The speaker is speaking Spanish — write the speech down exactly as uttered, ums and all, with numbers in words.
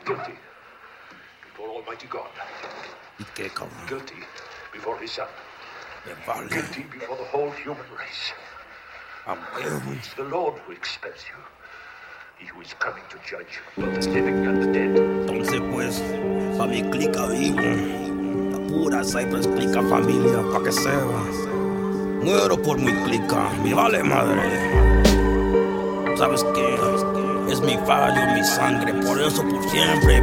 Guilty before Almighty God. ¿Y qué, cabrón? Guilty before his son. Me vale. Guilty before the whole human race. A huevo. It's the Lord who expels you. He who is coming to judge both the living and the dead. Entonces, pues, pa' mi clica vivo. La pura Cypress clica familia, pa' que sepa. Muero por mi clica, me vale madre. ¿Sabes qué? Es mi fallo, mi sangre, por eso por siempre.